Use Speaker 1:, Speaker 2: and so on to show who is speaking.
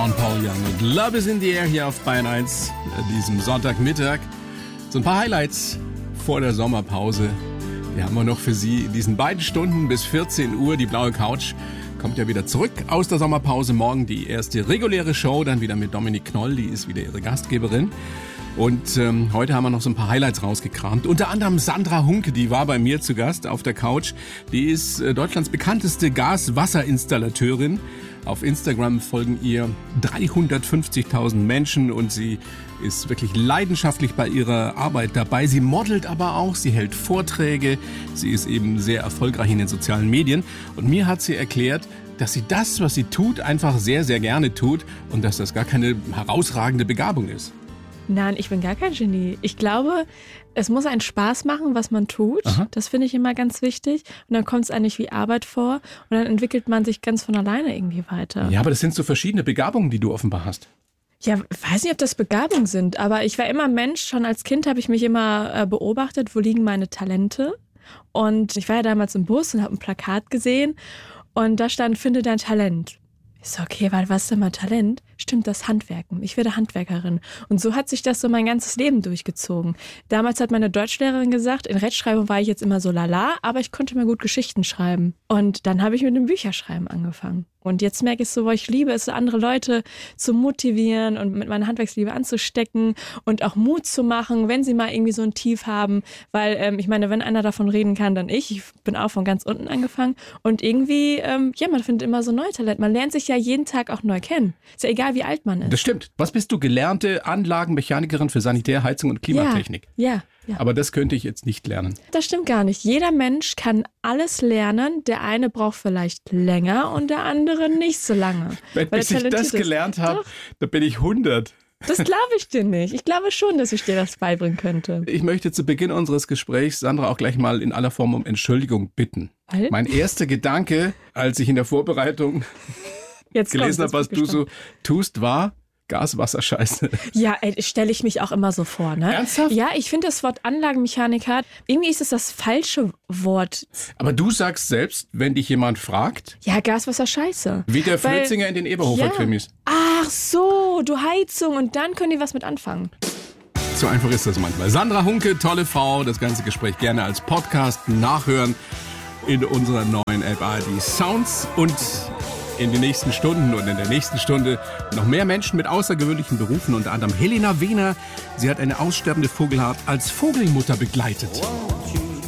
Speaker 1: John Paul Young und Love is in the Air hier auf Bayern 1 diesem Sonntagmittag. So ein paar Highlights vor der Sommerpause. Die haben wir noch für Sie in diesen beiden Stunden bis 14 Uhr. Die blaue Couch kommt ja wieder zurück aus der Sommerpause. Morgen die erste reguläre Show, dann wieder mit Dominik Knoll, die ist wieder ihre Gastgeberin. Und heute haben wir noch so ein paar Highlights rausgekramt. Unter anderem Sandra Hunke, die war bei mir zu Gast auf der Couch. Die ist Deutschlands bekannteste Gas-Wasser-Installateurin. Auf Instagram folgen ihr 350.000 Menschen und sie ist wirklich leidenschaftlich bei ihrer Arbeit dabei. Sie modelt aber auch, sie hält Vorträge, sie ist eben sehr erfolgreich in den sozialen Medien. Und mir hat sie erklärt, dass sie das, was sie tut, einfach sehr, sehr gerne tut und dass das gar keine herausragende Begabung ist.
Speaker 2: Nein, ich bin gar kein Genie. Ich glaube, es muss einen Spaß machen, was man tut. Aha. Das finde ich immer ganz wichtig. Und dann kommt es eigentlich wie Arbeit vor. Und dann entwickelt man sich ganz von alleine irgendwie weiter.
Speaker 1: Ja, aber das sind so verschiedene Begabungen, die du offenbar hast.
Speaker 2: Ja, ich weiß nicht, ob das Begabungen sind. Aber ich war immer Mensch. Schon als Kind habe ich mich immer beobachtet, wo liegen meine Talente. Und ich war ja damals im Bus und habe ein Plakat gesehen. Und da stand, finde dein Talent. Ich so, okay, was ist denn mein Talent? Stimmt, das Handwerken. Ich werde Handwerkerin. Und so hat sich das so mein ganzes Leben durchgezogen. Damals hat meine Deutschlehrerin gesagt, in Rechtschreibung war ich jetzt immer so lala, aber ich konnte mir gut Geschichten schreiben. Und dann habe ich mit dem Bücherschreiben angefangen. Und jetzt merke ich so, wo ich liebe es, andere Leute zu motivieren und mit meiner Handwerksliebe anzustecken und auch Mut zu machen, wenn sie mal irgendwie so ein Tief haben. Weil ich meine, wenn einer davon reden kann, dann ich. Ich bin auch von ganz unten angefangen. Und irgendwie, man findet immer so neue Talente. Man lernt sich ja jeden Tag auch neu kennen. Ist ja egal, wie alt man ist.
Speaker 1: Das stimmt. Was bist du? Gelernte Anlagenmechanikerin für Sanitär, Heizung und Klimatechnik.
Speaker 2: Ja.
Speaker 1: Aber das könnte ich jetzt nicht lernen.
Speaker 2: Das stimmt gar nicht. Jeder Mensch kann alles lernen. Der eine braucht vielleicht länger und der andere nicht so lange.
Speaker 1: Bis ich das gelernt habe, da bin ich 100.
Speaker 2: Das glaube ich dir nicht. Ich glaube schon, dass ich dir das beibringen könnte.
Speaker 1: Ich möchte zu Beginn unseres Gesprächs Sandra auch gleich mal in aller Form um Entschuldigung bitten.
Speaker 2: Weil?
Speaker 1: Mein erster Gedanke, als ich in der Vorbereitung gelesen habe, was du so tust, war Gas-Wasser-Scheiße.
Speaker 2: Ja, stelle ich mich auch immer so vor, ne?
Speaker 1: Ernsthaft?
Speaker 2: Ja, ich finde das Wort Anlagenmechaniker, irgendwie ist es das falsche Wort.
Speaker 1: Aber du sagst selbst, wenn dich jemand fragt...
Speaker 2: Ja, Gas-Wasser-Scheiße.
Speaker 1: Wie der Flötzinger in den Eberhofer-Krimis.
Speaker 2: Ach so, du Heizung und dann können die was mit anfangen.
Speaker 1: So einfach ist das manchmal. Sandra Hunke, tolle Frau, das ganze Gespräch gerne als Podcast nachhören in unserer neuen App ARD Sounds und... in den nächsten Stunden und in der nächsten Stunde noch mehr Menschen mit außergewöhnlichen Berufen, unter anderem Helena Wehner. Sie hat eine aussterbende Vogelart als Vogelmutter begleitet.